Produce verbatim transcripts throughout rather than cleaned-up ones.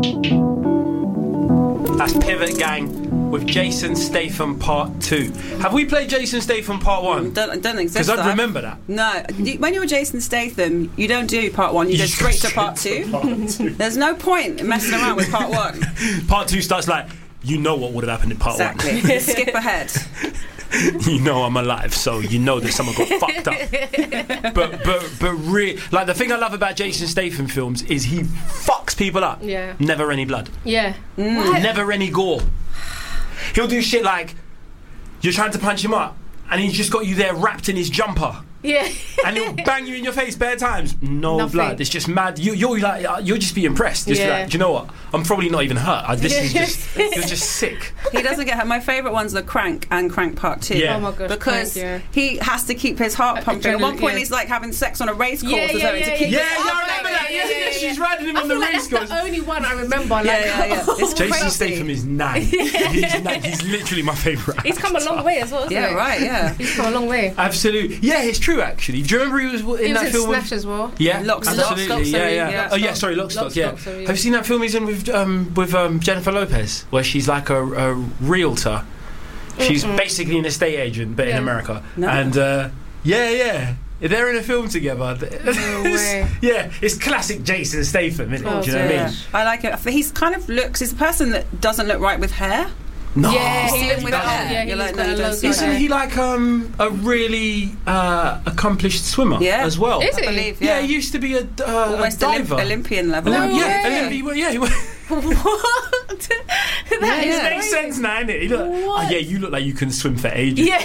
That's Pivot Gang with Jason Statham Part two. Have we played Jason Statham Part one? Don't, don't exist. Because I'd that. remember that. No, when you're Jason Statham, you don't do Part one. You go straight to Part two. Part two. There's no point in messing around with Part one. Part two starts like, you know what would have happened in Part exactly. one. Skip ahead. You know I'm alive, so you know that someone got fucked up. But but but re- like the thing I love about Jason Statham films is he fucks people up. Yeah. Never any blood. Yeah. Mm. Never any gore. He'll do shit like you're trying to punch him up, and he's just got you there wrapped in his jumper. Yeah. And he'll bang you in your face bare times. No Nothing. blood. It's just mad. You, you're like, uh, you'll just be impressed. Just be Yeah. like, do you know what? I'm probably not even hurt. I, this is just, you're just sick. He doesn't get hurt. My favourite ones are Crank and Crank Part two. Yeah. Oh my gosh. Because Crank, yeah. he has to keep his heart pumping. At one point, yeah. he's like having sex on a race course Yeah, or yeah, something yeah, to keep Yeah, his yeah, heart I remember going. that. Yeah, yeah, yeah. She's riding him I on feel the like race that's course. the only one I remember. Like, Yeah, yeah, yeah. It's Jason crazy. Statham is nine. He's, nine. He's literally my favourite. He's come a long way as well, isn't Yeah, he? right, yeah. He's come a long way. Absolutely. Yeah, it's true, actually. Do you remember he was in He was that in film? with- Snatch as well. Yeah, Lock, Stock, absolutely. Stock, yeah, sorry, yeah. yeah. Oh, yeah, Stock. sorry, Lock, Stock, Lock, yeah. Stock, sorry, yeah. Have you seen that film he's in with um, with um, Jennifer Lopez, where she's like a, a realtor? She's Mm-mm. basically an estate agent, but in Yeah. America. No. And uh, yeah, yeah. They're in a film together. No way. Yeah, it's classic Jason Statham, isn't it? Oh, Do you know what I Yeah. mean? I like it. He's kind of looks. He's a person that doesn't look right with hair. No. Yeah, You he see looks him with better. hair. Yeah, he You're looks like, no, better. you don't Loads see of Isn't hair. he like um, a really uh, accomplished swimmer Yeah. as well? Is I he? Yeah, believe. Yeah, he used to be a, uh, a almost diver. Olymp- Olympian level. No yeah, way. Olympi- well, yeah, he was. What? That Yeah, is yeah. Makes crazy. sense now, innit? You look, oh, What? yeah, you look like you can swim for ages. Yeah.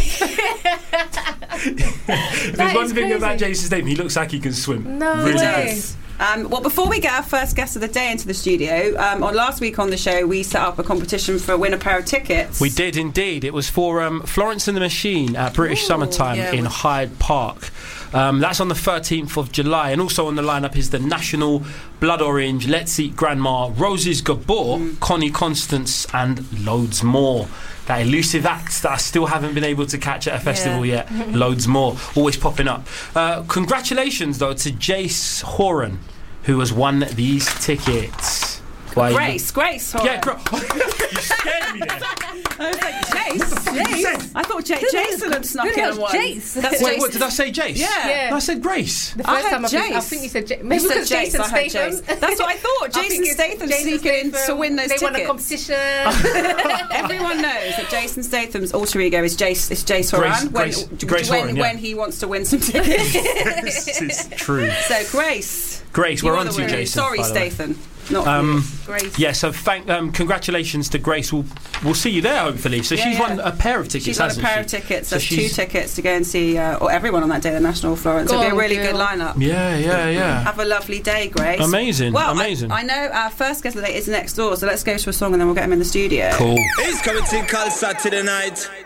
If there's That one is thing about crazy. Jason Statham, he looks like he can swim. No really way. good. Um, well, before we get our first guest of the day into the studio, um, on last week on the show, we set up a competition for a win a pair of tickets. We did indeed. It was for um, Florence and the Machine at British Ooh, Summertime yeah, in we- Hyde Park. Um, that's on the thirteenth of July. And also on the lineup is the National, Blood Orange, Let's Eat Grandma, Roses Gabor, Mm. Connie Constance, and loads more. That elusive act that I still haven't been able to catch at a festival Yeah. yet. Loads more. Always popping up. Uh, congratulations, though, to Jace Horan, who has won these tickets. Why you- Grace, Grace. Horan. Yeah, Gra- you scared me there. I was like, Jace. What did you say? I thought J- Who the hell- Jason had snuck who the in hell's and won. Jace? That's Wait, Jace. what did I say, Jace? Yeah. Yeah. No, I said Grace. The I first heard time I think, I Jace. think you said J- You maybe said because Jace, Jason I heard Statham. Jace. That's what I thought. I think Jason it's Statham Jason sneaking in to Statham. win those They won a tickets. competition. Everyone knows that Jason Statham's alter ego is Jace. Is Jace Horan Grace- when Grace- Grace when, Horan, yeah. when he wants to win some tickets. This is true. So Grace, Grace, you we're are on the to you, winner. Jason. Sorry, by the way. Statham. Not Um, Grace. Yeah, so thank, um, congratulations to Grace. We'll we'll see you there hopefully. So Yeah, she's yeah. won a pair of tickets. She's won a hasn't pair she? of tickets. So There's two she's- tickets to go and see, uh, or everyone on that day, the National Florence. It'll be a Go on, really girl. good lineup. Yeah, yeah, yeah. Have a lovely day, Grace. Amazing, Well, amazing. I, I know our first guest of the day is next door, so let's go to a song and then we'll get him in the studio. Cool. It's coming to call Saturday night.